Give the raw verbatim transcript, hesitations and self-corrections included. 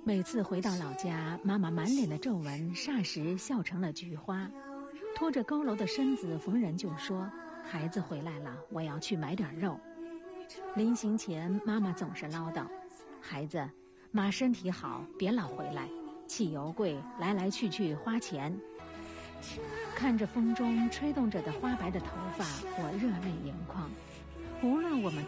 每次回到老家，妈妈满脸的皱纹霎时笑成了菊花，拖着佝偻的身子，逢人就说：“孩子回来了，我要去买点肉。”临行前，妈妈总是唠叨：“孩子，妈身体好，别老回来，汽油贵，来来去去花钱。”看着风中吹动着的花白的头发，我热泪盈眶。无论我们